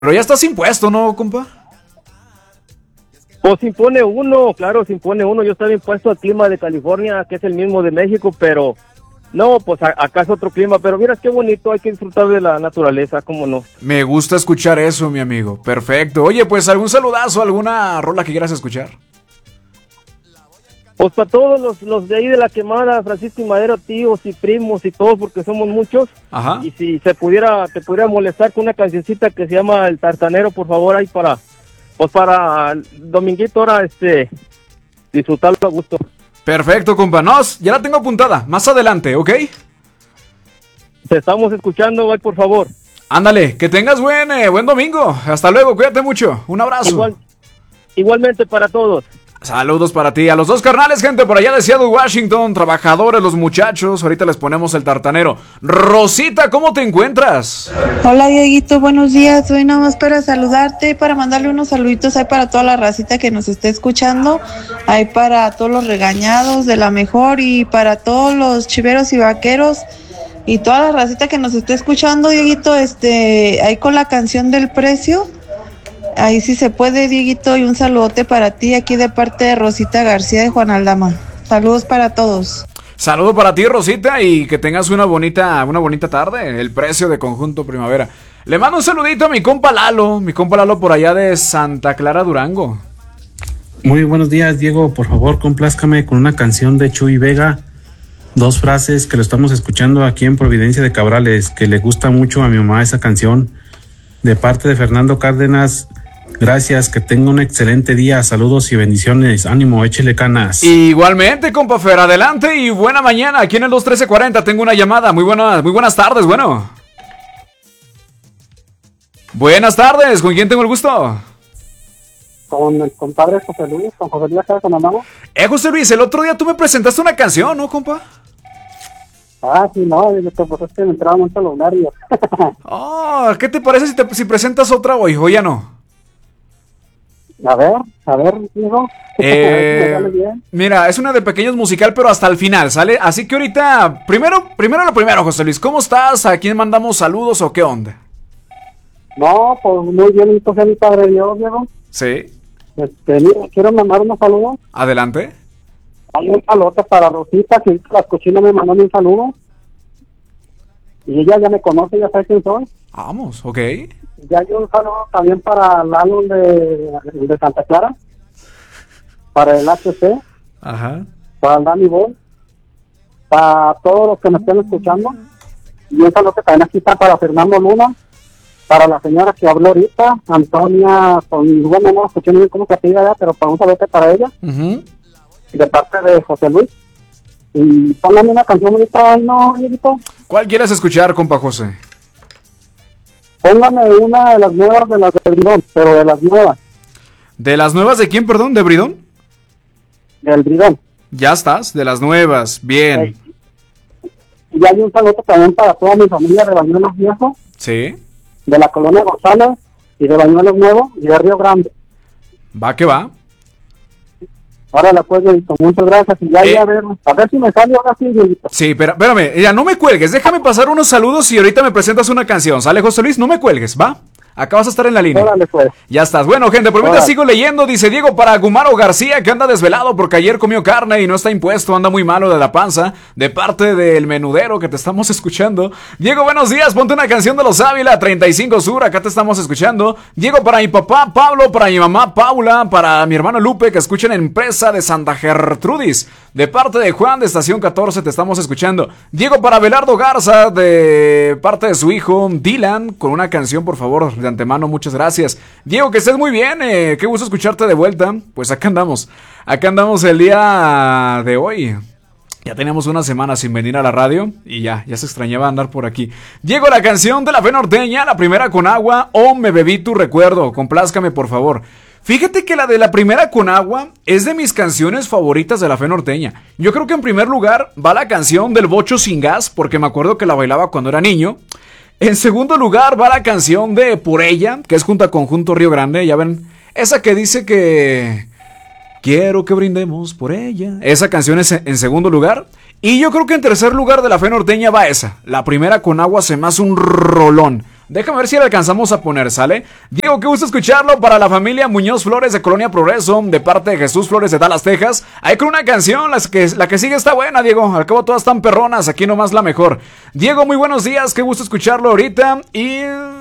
Pero ya estás impuesto, ¿no, compa? Pues se impone uno, claro, se impone uno. Yo estaba impuesto al clima de California, que es el mismo de México, pero no, pues acá es otro clima. Pero miras qué bonito, hay que disfrutar de la naturaleza, cómo no. Me gusta escuchar eso, mi amigo. Perfecto. Oye, pues algún saludazo, alguna rola que quieras escuchar. Pues para todos los de ahí de la Quemada, Francisco y Madero, tíos y primos y todos, porque somos muchos. Ajá. Y si te pudiera molestar con una cancioncita que se llama El Tartanero, por favor, ahí para Dominguito, ahora disfrutarlo a gusto. Perfecto, compa. Ya la tengo apuntada. Más adelante, ¿ok? Te estamos escuchando, ahí por favor. Ándale, que tengas buen domingo. Hasta luego, cuídate mucho. Un abrazo. Igualmente para todos. Saludos para ti, a los dos carnales, gente, por allá de Seattle, Washington, trabajadores, los muchachos, ahorita les ponemos el tartanero. Rosita, ¿cómo te encuentras? Hola, Dieguito, buenos días, soy nada más para saludarte, para mandarle unos saluditos ahí para toda la racita que nos esté escuchando, ahí para todos los regañados de la mejor y para todos los chiveros y vaqueros y toda la racita que nos esté escuchando, Dieguito, ahí con la canción del precio. Ahí sí se puede, Dieguito, y un saludote para ti aquí de parte de Rosita García de Juan Aldama. Saludos para todos. Saludo para ti, Rosita, y que tengas una bonita tarde. El precio de Conjunto Primavera. Le mando un saludito a mi compa Lalo por allá de Santa Clara, Durango. Muy buenos días, Diego. Por favor, complázcame con una canción de Chuy Vega. 2 frases que lo estamos escuchando aquí en Providencia de Cabrales, que le gusta mucho a mi mamá esa canción. De parte de Fernando Cárdenas. Gracias, que tenga un excelente día, saludos y bendiciones, ánimo, échele canas. Igualmente, compa Fer, adelante y buena mañana, aquí en el 21340 tengo una llamada, muy buenas tardes, bueno. Buenas tardes, ¿con quién tengo el gusto? Con el compadre José Luis, con José Luis acá con andamos. José Luis, el otro día tú me presentaste una canción, ¿no, compa? Ah, sí, no, pues es que me entraba mucho los nervios. Oh, ¿qué te parece si presentas otra hoy o ya no? A ver, hijo. Mira, es una de pequeños musical, pero hasta el final, ¿sale? Así que ahorita, primero lo primero, José Luis, ¿cómo estás? ¿A quién mandamos saludos o qué onda? No, pues muy bien, entonces mi padre Dios, Diego. Sí. Mira, quiero mandar unos saludos. Adelante. Hay un saludo para Rosita, que las cochinas me mandó un saludo. Y ella ya me conoce, ya sabe quién soy. Vamos, ok. Ya hay un saludo también para Lalo de Santa Clara, para el HC, ajá, para el Danny Boy, para todos los que me estén escuchando. Y un saludo que también aquí está para Fernando Luna, para la señora que habló ahorita, Antonia, bueno, no escuché muy bien cómo se pide, pero para un saludo para ella, de parte de José Luis. Y póngame una canción ahorita, ¿no, Dieguito? ¿Cuál quieres escuchar, compa José? Póngame una de las nuevas de las de Bridón, pero de las nuevas. ¿De las nuevas de quién, perdón? ¿De Bridón? Del Bridón. Ya estás, de las nuevas, bien. Y hay un saludo también para toda mi familia de Bañuelos Viejos. Sí. De la Colonia González y de Bañuelos Nuevo y de Río Grande. Va que va. Ahora la puedes, Dieguito, muchas gracias. Y ya a ver si me sale ahora sí, Dieguito. Sí, pero espérame, ya no me cuelgues, déjame pasar unos saludos y ahorita me presentas una canción. ¿Sale, José Luis? No me cuelgues, ¿va? Acá vas a estar en la línea. Órale, pues. Ya estás. Bueno, gente, por mientras sigo leyendo. Dice Diego para Gumaro García, que anda desvelado porque ayer comió carne y no está impuesto, anda muy malo de la panza. De parte del menudero que te estamos escuchando. Diego, buenos días, ponte una canción de los Ávila, 35 Sur, acá te estamos escuchando. Diego, para mi papá Pablo, para mi mamá Paula, para mi hermano Lupe, que escuchen en Empresa de Santa Gertrudis. De parte de Juan de Estación 14 te estamos escuchando. Diego, para Belardo Garza, de parte de su hijo Dylan, con una canción, por favor, de antemano, muchas gracias. Diego, que estés muy bien, qué gusto escucharte de vuelta. Pues acá andamos el día de hoy. Ya teníamos una semana sin venir a la radio y ya se extrañaba andar por aquí. Diego, la canción de La Fe Norteña, la primera con agua, o Me bebí tu recuerdo, complázcame por favor. Fíjate que la de La Primera con Agua es de mis canciones favoritas de La Fe Norteña. Yo creo que en primer lugar va la canción del Bocho sin gas, porque me acuerdo que la bailaba cuando era niño. En segundo lugar va la canción de Por Ella, que es junto a Conjunto Río Grande, ya ven, esa que dice que quiero que brindemos por ella. Esa canción es en segundo lugar. Y yo creo que en tercer lugar de La Fe Norteña va esa. La Primera con Agua se me hace un rolón. Déjame ver si le alcanzamos a poner, ¿sale? Diego, qué gusto escucharlo para la familia Muñoz Flores de Colonia Progreso, de parte de Jesús Flores de Dallas, Texas. Ahí con una canción, la que sigue está buena, Diego. Al cabo todas están perronas, aquí nomás la mejor. Diego, muy buenos días, qué gusto escucharlo ahorita. Y...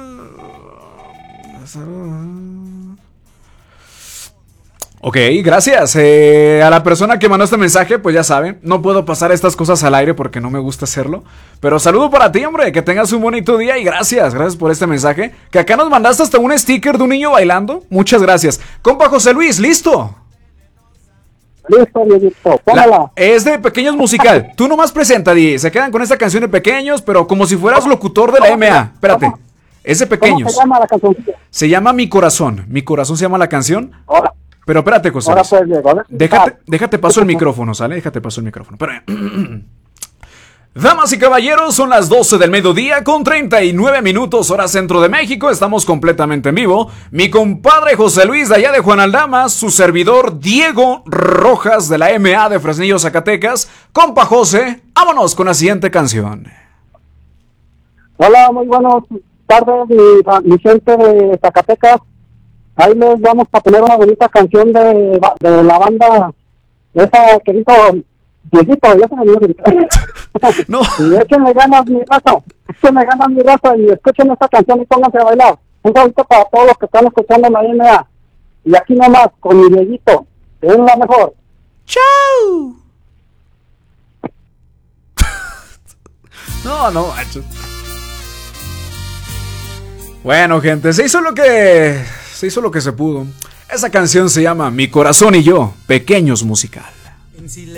Ok, gracias. A la persona que mandó este mensaje, pues ya saben, no puedo pasar estas cosas al aire porque no me gusta hacerlo. Pero saludo para ti, hombre, que tengas un bonito día y gracias por este mensaje. Que acá nos mandaste hasta un sticker de un niño bailando. Muchas gracias. Compa José Luis, ¿listo? Listo, Dieguito, póngala. Es de Pequeños Musical. Tú nomás presenta, Di. Se quedan con esta canción de Pequeños, pero como si fueras locutor de la MA. Espérate. Es de Pequeños. ¿Cómo se llama la cancioncita? Se llama Mi Corazón. Mi Corazón se llama la canción. Ahora. Pero espérate, José Ahora Luis. pues, Diego, Déjate paso el micrófono, ¿sale? Déjate paso el micrófono. Espérame. Damas y caballeros, son las 12 del mediodía con 39 minutos hora centro de México. Estamos completamente en vivo. Mi compadre José Luis de allá de Juan Aldama, su servidor Diego Rojas de la MA de Fresnillo, Zacatecas. Compa José, vámonos con la siguiente canción. Hola, muy buenas tardes, mi gente de Zacatecas. Ahí les vamos a poner una bonita canción de la banda esa que dijo Dieguito, ya se me olvidó. No. Y échenle ganas mi raza y escuchen esta canción y pónganse a bailar. Un saludo para todos los que están escuchando en la NA. Y aquí nomás, con mi Dieguito, que es la mejor. ¡Chao! No, macho. Bueno, gente, se hizo lo que se pudo. Esa canción se llama Mi Corazón y Yo, Pequeños Musical. En silencio